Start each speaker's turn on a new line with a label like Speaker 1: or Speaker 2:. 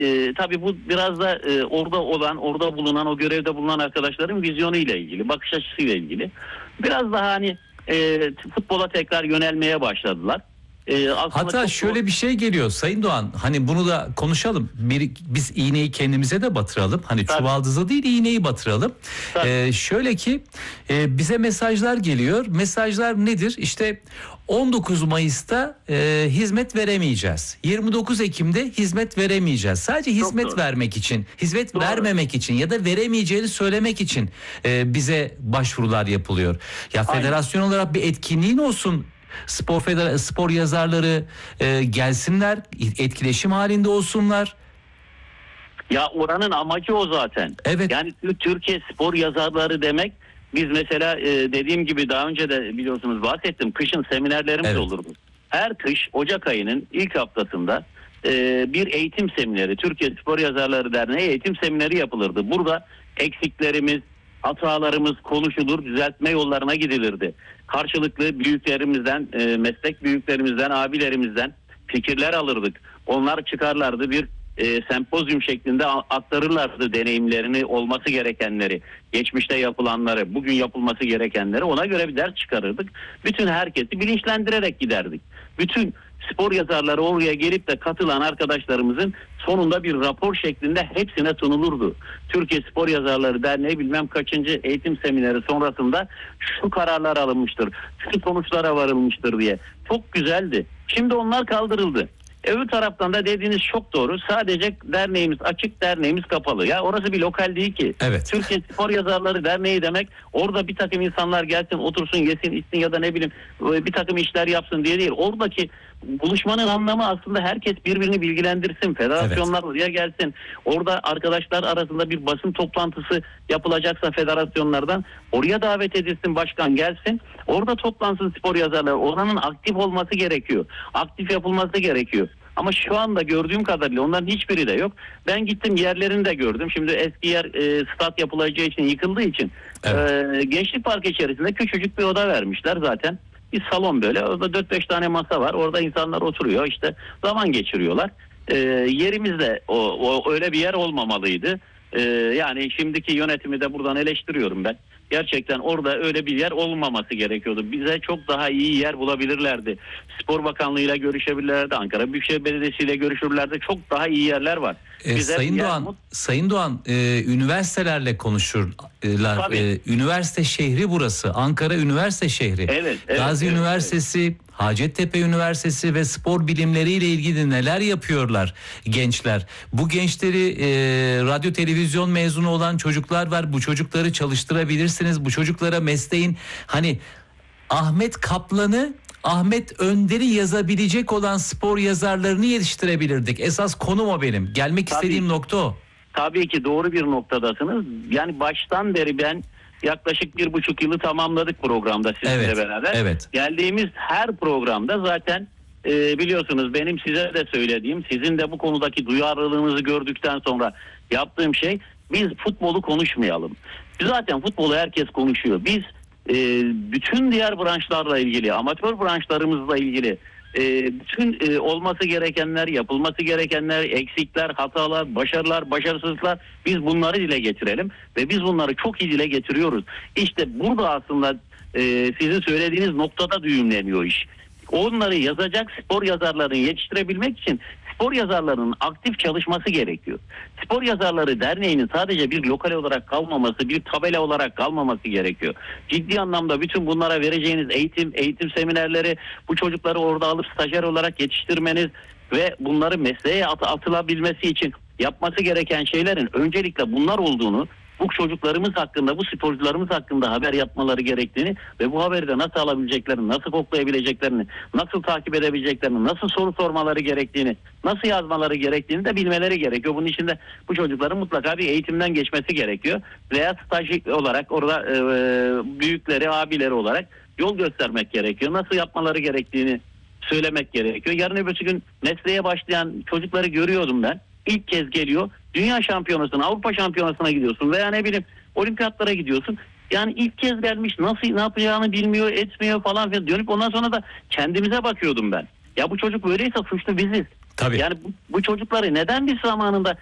Speaker 1: tabii bu biraz da orada bulunan, o görevde bulunan arkadaşların vizyonuyla ilgili, bakış açısıyla ilgili. Biraz daha hani futbola tekrar yönelmeye başladılar.
Speaker 2: Hatta şöyle bir şey geliyor Sayın Doğan, hani bunu da konuşalım. Biz iğneyi kendimize de batıralım. Hani
Speaker 1: Tabii.
Speaker 2: çuvaldızı değil, iğneyi batıralım. Şöyle ki bize mesajlar geliyor. Mesajlar nedir? İşte 19 Mayıs'ta hizmet veremeyeceğiz. 29 Ekim'de hizmet veremeyeceğiz. Sadece hizmet vermek için, hizmet vermemek için ya da veremeyeceğini söylemek için bize başvurular yapılıyor. Ya federasyon olarak bir etkinliğin olsun. Spor yazarları gelsinler, etkileşim halinde olsunlar.
Speaker 1: Ya oranın amacı o zaten.
Speaker 2: Evet.
Speaker 1: Yani Türkiye spor yazarları demek, biz mesela dediğim gibi daha önce de biliyorsunuz bahsettim, kışın seminerlerimiz olurdu. Her kış Ocak ayının ilk haftasında bir eğitim semineri, Türkiye Spor Yazarları Derneği eğitim semineri yapılırdı. Burada eksiklerimiz, hatalarımız konuşulur, düzeltme yollarına gidilirdi. Karşılıklı büyüklerimizden, meslek büyüklerimizden, abilerimizden fikirler alırdık. Onlar çıkarlardı, bir sempozyum şeklinde aktarırlardı deneyimlerini, olması gerekenleri, geçmişte yapılanları, bugün yapılması gerekenleri, ona göre bir ders çıkarırdık. Bütün herkesi bilinçlendirerek giderdik. Bütün spor yazarları oraya gelip de katılan arkadaşlarımızın sonunda bir rapor şeklinde hepsine sunulurdu. Türkiye Spor Yazarları Derneği bilmem kaçıncı eğitim semineri sonrasında şu kararlar alınmıştır, şu sonuçlara varılmıştır diye. Çok güzeldi. Şimdi onlar kaldırıldı. Öbür taraftan da dediğiniz çok doğru. Sadece derneğimiz açık, derneğimiz kapalı. Ya orası bir lokal değil ki.
Speaker 2: Evet.
Speaker 1: Türkiye Spor Yazarları Derneği demek orada bir takım insanlar gelsin, otursun, yesin, içsin ya da ne bileyim bir takım işler yapsın diye değil. Oradaki buluşmanın anlamı aslında herkes birbirini bilgilendirsin. Federasyonlar oraya gelsin. Orada arkadaşlar arasında bir basın toplantısı yapılacaksa federasyonlardan oraya davet edilsin, başkan gelsin. Orada toplansın spor yazarları. Oranın aktif olması gerekiyor. Aktif yapılması gerekiyor. Ama şu anda gördüğüm kadarıyla onların hiçbiri de yok. Ben gittim, yerlerini de gördüm. Şimdi eski yer stat yapılacağı için, yıkıldığı için Gençlik Parkı içerisinde küçücük bir oda vermişler zaten. Bir salon böyle. Orada 4-5 tane masa var. Orada insanlar oturuyor, işte zaman geçiriyorlar. Yerimizde o öyle bir yer olmamalıydı. Yani şimdiki yönetimi de buradan eleştiriyorum ben. Gerçekten orada öyle bir yer olmaması gerekiyordu. Bize çok daha iyi yer bulabilirlerdi. Spor Bakanlığı'yla görüşebilirlerdi. Ankara Büyükşehir Belediyesi ile görüşürlerdi. Çok daha iyi yerler var.
Speaker 2: Sayın Doğan, üniversitelerle konuşurlar. Üniversite şehri burası. Ankara üniversite şehri. Gazi Üniversitesi, Hacettepe Üniversitesi ve spor bilimleriyle ilgili neler yapıyorlar gençler? Bu gençleri radyo televizyon mezunu olan çocuklar var. Bu çocukları çalıştırabilirsiniz. Bu çocuklara mesleğin hani Ahmet Kaplan'ı, Ahmet Önder'i yazabilecek olan spor yazarlarını yetiştirebilirdik. Esas konum o benim. Gelmek istediğim nokta o.
Speaker 1: Tabii ki doğru bir noktadasınız. Yani baştan beri ben yaklaşık 1,5 yılı tamamladık programda sizinle beraber. Geldiğimiz her programda zaten biliyorsunuz benim size de söylediğim, sizin de bu konudaki duyarlılığınızı gördükten sonra yaptığım şey, biz futbolu konuşmayalım. Zaten futbolu herkes konuşuyor. Biz bütün diğer branşlarla ilgili, amatör branşlarımızla ilgili bütün olması gerekenler, yapılması gerekenler, eksikler, hatalar, başarılar, başarısızlıklar, biz bunları dile getirelim ve biz bunları çok iyi dile getiriyoruz. İşte burada aslında sizin söylediğiniz noktada düğümleniyor iş. Onları yazacak spor yazarlarını yetiştirebilmek için spor yazarlarının aktif çalışması gerekiyor. Spor Yazarları Derneği'nin sadece bir lokal olarak kalmaması, bir tabela olarak kalmaması gerekiyor. Ciddi anlamda bütün bunlara vereceğiniz eğitim seminerleri, bu çocukları orada alıp stajyer olarak yetiştirmeniz ve bunları mesleğe atılabilmesi için yapması gereken şeylerin öncelikle bunlar olduğunu, bu çocuklarımız hakkında, bu sporcularımız hakkında haber yapmaları gerektiğini ve bu haberi de nasıl alabileceklerini, nasıl koklayabileceklerini, nasıl takip edebileceklerini, nasıl soru sormaları gerektiğini, nasıl yazmaları gerektiğini de bilmeleri gerekiyor. Bunun için de bu çocukların mutlaka bir eğitimden geçmesi gerekiyor. Veya staj olarak orada büyükleri, abileri olarak yol göstermek gerekiyor. Nasıl yapmaları gerektiğini söylemek gerekiyor. Yarın öbürsü gün mesleğe başlayan çocukları görüyordum ben. İlk kez geliyor. Dünya şampiyonasına, Avrupa şampiyonasına gidiyorsun veya ne bileyim olimpiyatlara gidiyorsun. Yani ilk kez gelmiş, nasıl ne yapacağını bilmiyor, etmiyor falan filan. Dönüp ondan sonra da kendimize bakıyordum ben. Ya bu çocuk böyleyse suçlu biziz.
Speaker 2: Tabii.
Speaker 1: Yani bu çocukları neden biz zamanında